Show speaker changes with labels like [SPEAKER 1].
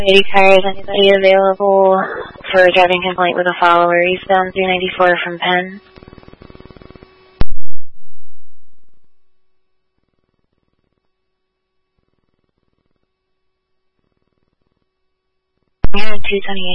[SPEAKER 1] Lady car, is anybody available for a driving complaint with a follower eastbound 394 from Penn? You're on 228.